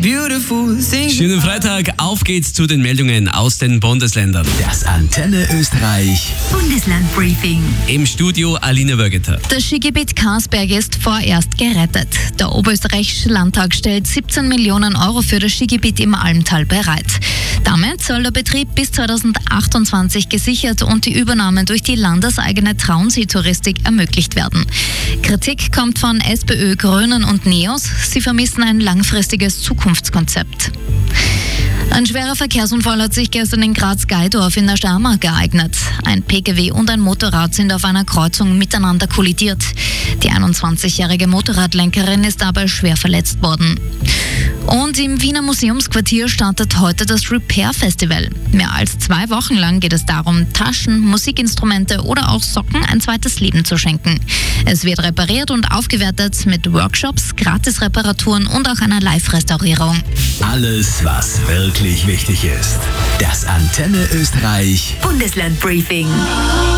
beautiful thing. Schönen Freitag, auf geht's zu den Meldungen aus den Bundesländern. Das Antenne Österreich Bundeslandbriefing. Im Studio Alina Wörgeter. Das Skigebiet Karsberg ist vorerst gerettet. Der Oberösterreichische Landtag stellt 17 Millionen Euro für das Skigebiet im Almtal bereit. Damit soll der Betrieb bis 2028 gesichert und die Übernahme durch die landeseigene Traunsee-Touristik ermöglicht werden. Kritik kommt von SPÖ, Grünen und NEOS. Sie vermissen ein langfristiges Zukunftskonzept. Ein schwerer Verkehrsunfall hat sich gestern in Graz-Geidorf in der Steiermark ereignet. Ein Pkw und ein Motorrad sind auf einer Kreuzung miteinander kollidiert. Die 21-jährige Motorradlenkerin ist dabei schwer verletzt worden. Und im Wiener Museumsquartier startet heute das Repair Festival. Mehr als 2 Wochen lang geht es darum, Taschen, Musikinstrumente oder auch Socken ein zweites Leben zu schenken. Es wird repariert und aufgewertet mit Workshops, Gratis-Reparaturen und auch einer Live-Restaurierung. Alles, was wirklich wichtig ist. Das Antenne Österreich Bundeslandbriefing.